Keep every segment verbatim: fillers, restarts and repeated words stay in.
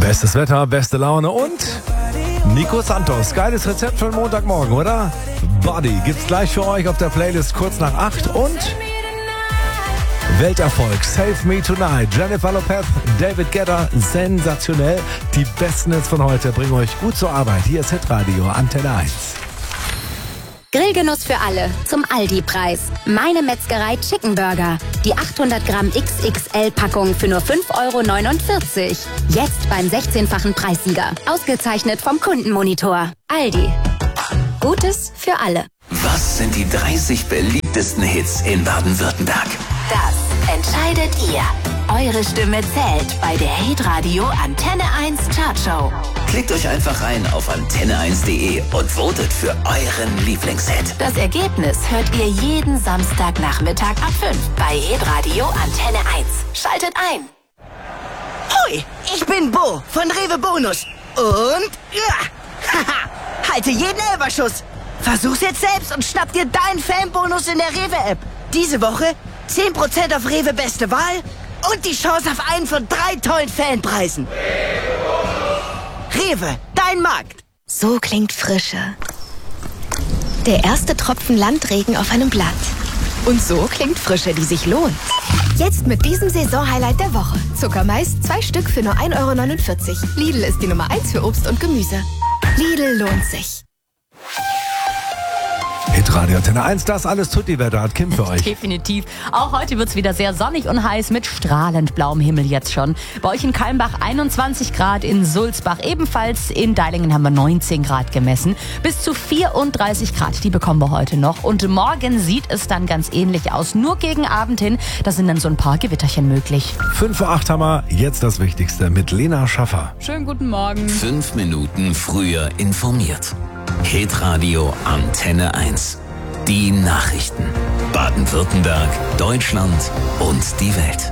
Bestes Wetter, beste Laune und Nico Santos. Geiles Rezept für den Montagmorgen, oder? Body gibt's gleich für euch auf der Playlist kurz nach acht und Welterfolg, Save Me Tonight, Jennifer Lopez, David Guetta, sensationell. Die besten Hits von heute bringen euch gut zur Arbeit. Hier ist Hitradio, Antenne eins. Grillgenuss für alle zum Aldi-Preis. Meine Metzgerei Chicken Burger. Die achthundert Gramm X X L-Packung für nur fünf Euro neunundvierzig. Jetzt beim sechzehnfachen Preissieger. Ausgezeichnet vom Kundenmonitor. Aldi. Gutes für alle. Was sind die dreißig beliebtesten Hits in Baden-Württemberg? Das entscheidet ihr. Eure Stimme zählt bei der Hitradio Antenne eins Chartshow. Klickt euch einfach rein auf antenne eins punkt de und votet für euren Lieblingshit. Das Ergebnis hört ihr jeden Samstagnachmittag ab fünf bei Hitradio Antenne eins. Schaltet ein. Hoi, ich bin Bo von Rewe Bonus. Und ja, haha, halte jeden Elberschuss. Versuch's jetzt selbst und schnapp dir deinen Fanbonus in der Rewe-App. Diese Woche zehn Prozent auf Rewe Beste Wahl und die Chance auf einen von drei tollen Fanpreisen. Rewe, dein Markt. So klingt Frische. Der erste Tropfen Landregen auf einem Blatt. Und so klingt Frische, die sich lohnt. Jetzt mit diesem Saisonhighlight der Woche. Zuckermais, zwei Stück für nur ein Euro neunundvierzig. Lidl ist die Nummer eins für Obst und Gemüse. Lidl lohnt sich. Hitradio Antenne eins, das alles Tutti-Wetter hat Kim für euch. Definitiv. Auch heute wird es wieder sehr sonnig und heiß mit strahlend blauem Himmel jetzt schon. Bei euch in Kalmbach einundzwanzig Grad, in Sulzbach ebenfalls, in Deilingen haben wir neunzehn Grad gemessen. Bis zu vierunddreißig Grad, die bekommen wir heute noch. Und morgen sieht es dann ganz ähnlich aus. Nur gegen Abend hin, da sind dann so ein paar Gewitterchen möglich. fünf vor acht haben wir jetzt das Wichtigste mit Lena Schaffer. Schönen guten Morgen. Fünf Minuten früher informiert. Hitradio Antenne eins. Die Nachrichten. Baden-Württemberg, Deutschland und die Welt.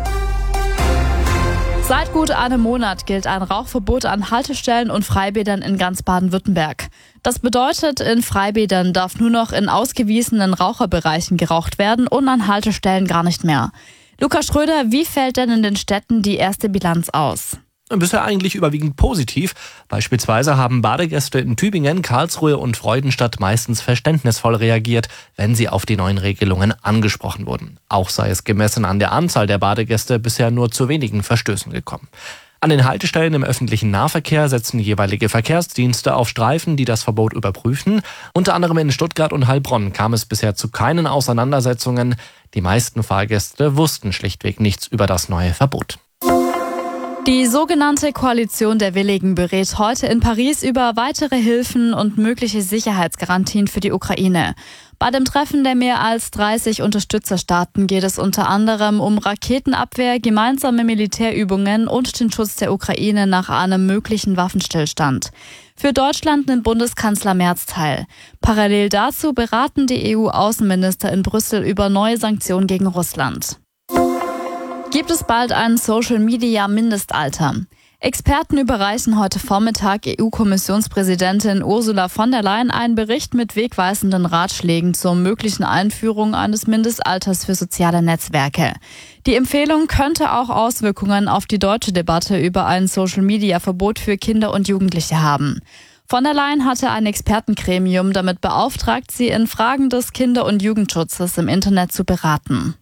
Seit gut einem Monat gilt ein Rauchverbot an Haltestellen und Freibädern in ganz Baden-Württemberg. Das bedeutet, in Freibädern darf nur noch in ausgewiesenen Raucherbereichen geraucht werden und an Haltestellen gar nicht mehr. Lukas Schröder, wie fällt denn in den Städten die erste Bilanz aus? Bisher eigentlich überwiegend positiv. Beispielsweise haben Badegäste in Tübingen, Karlsruhe und Freudenstadt meistens verständnisvoll reagiert, wenn sie auf die neuen Regelungen angesprochen wurden. Auch sei es gemessen an der Anzahl der Badegäste bisher nur zu wenigen Verstößen gekommen. An den Haltestellen im öffentlichen Nahverkehr setzen jeweilige Verkehrsdienste auf Streifen, die das Verbot überprüfen. Unter anderem in Stuttgart und Heilbronn kam es bisher zu keinen Auseinandersetzungen. Die meisten Fahrgäste wussten schlichtweg nichts über das neue Verbot. Die sogenannte Koalition der Willigen berät heute in Paris über weitere Hilfen und mögliche Sicherheitsgarantien für die Ukraine. Bei dem Treffen der mehr als dreißig Unterstützerstaaten geht es unter anderem um Raketenabwehr, gemeinsame Militärübungen und den Schutz der Ukraine nach einem möglichen Waffenstillstand. Für Deutschland nimmt Bundeskanzler Merz teil. Parallel dazu beraten die E U-Außenminister in Brüssel über neue Sanktionen gegen Russland. Gibt es bald ein Social-Media-Mindestalter? Experten überreichen heute Vormittag E U-Kommissionspräsidentin Ursula von der Leyen einen Bericht mit wegweisenden Ratschlägen zur möglichen Einführung eines Mindestalters für soziale Netzwerke. Die Empfehlung könnte auch Auswirkungen auf die deutsche Debatte über ein Social-Media-Verbot für Kinder und Jugendliche haben. Von der Leyen hatte ein Expertengremium damit beauftragt, sie in Fragen des Kinder- und Jugendschutzes im Internet zu beraten.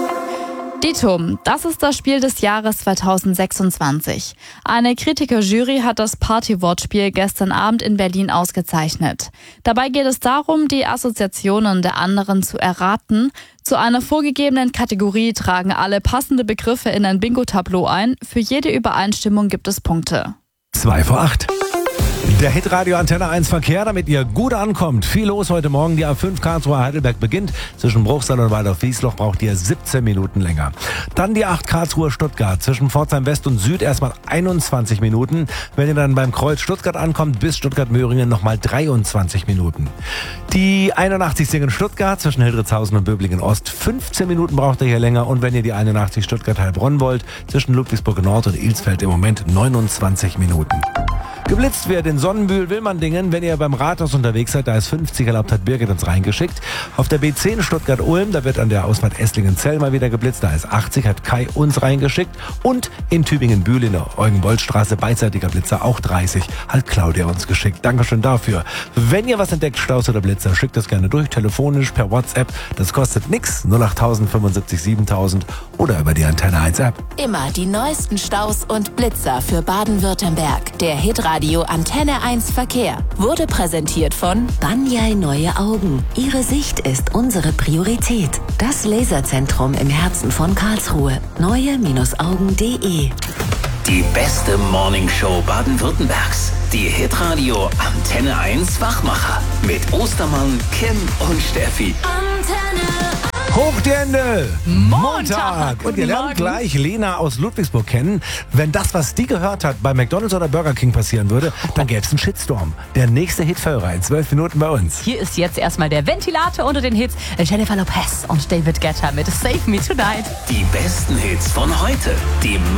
Dito, das ist das Spiel des Jahres zweitausendsechsundzwanzig. Eine Kritikerjury hat das Party-Wortspiel gestern Abend in Berlin ausgezeichnet. Dabei geht es darum, die Assoziationen der anderen zu erraten. Zu einer vorgegebenen Kategorie tragen alle passende Begriffe in ein Bingo-Tableau ein. Für jede Übereinstimmung gibt es Punkte. zwei vor acht. Der Hitradio Antenne eins Verkehr, damit ihr gut ankommt. Viel los heute Morgen. Die A fünf Karlsruhe Heidelberg beginnt. Zwischen Bruchsal und Waldorf-Wiesloch braucht ihr siebzehn Minuten länger. Dann die acht Karlsruhe Stuttgart. Zwischen Pforzheim West und Süd erstmal einundzwanzig Minuten. Wenn ihr dann beim Kreuz Stuttgart ankommt, bis Stuttgart-Möhringen nochmal dreiundzwanzig Minuten. Die einundachtzig Singen Stuttgart zwischen Hildritzhausen und Böblingen Ost. fünfzehn Minuten braucht ihr hier länger. Und wenn ihr die einundachtzig Stuttgart-Heilbronn wollt, zwischen Ludwigsburg Nord und Ilsfeld im Moment neunundzwanzig Minuten. Geblitzt wird in Sonnenbühl, Willmanndingen. Wenn ihr beim Rathaus unterwegs seid, da ist fünfzig erlaubt, hat Birgit uns reingeschickt. Auf der B zehn Stuttgart-Ulm, da wird an der Ausfahrt Esslingen-Zell mal wieder geblitzt, da ist achtzig, hat Kai uns reingeschickt. Und in Tübingen-Bühl in der Eugen-Boldt-Straße, beidseitiger Blitzer, auch dreißig, hat Claudia uns geschickt. Dankeschön dafür. Wenn ihr was entdeckt, Staus oder Blitzer, schickt das gerne durch, telefonisch, per WhatsApp. Das kostet nix, null acht null null fünfundsiebzig siebentausend oder über die Antenne eins App. Immer die neuesten Staus und Blitzer für Baden-Württemberg. Der Hitradio Antenne eins Verkehr wurde präsentiert von Banyai Neue Augen. Ihre Sicht ist unsere Priorität. Das Laserzentrum im Herzen von Karlsruhe. neue Augen punkt de. Die beste Morningshow Baden-Württembergs. Die Hitradio Antenne eins Wachmacher. Mit Ostermann, Kim und Steffi. Hoch die Hände! Montag. Und ihr Guten lernt Morgen. gleich Lena aus Ludwigsburg kennen. Wenn das, was die gehört hat, bei McDonald's oder Burger King passieren würde, dann gäbe es einen Shitstorm. Der nächste Hitführer in zwölf Minuten bei uns. Hier ist jetzt erstmal der Ventilator unter den Hits. Jennifer Lopez und David Guetta mit Save Me Tonight. Die besten Hits von heute. Die